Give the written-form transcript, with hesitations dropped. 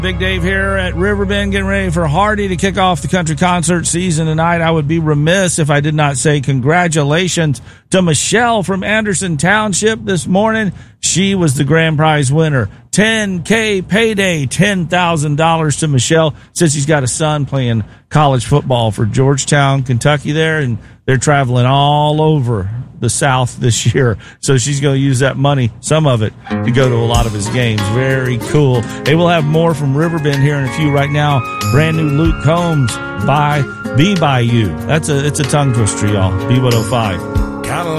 Big Dave here at Riverbend, getting ready for Hardy to kick off the country concert season tonight. I would be remiss if I did not say congratulations to Michelle from Anderson Township this morning. She was the grand prize winner. $10K payday, $10,000 to Michelle. Says she's got a son playing college football for Georgetown, Kentucky there, and they're traveling all over the South this year. So she's going to use that money, some of it, to go to a lot of his games. Very cool. They will have more from Riverbend here in a few. Right now, brand new Luke Combs by Be By You. It's a tongue twister, y'all. B105.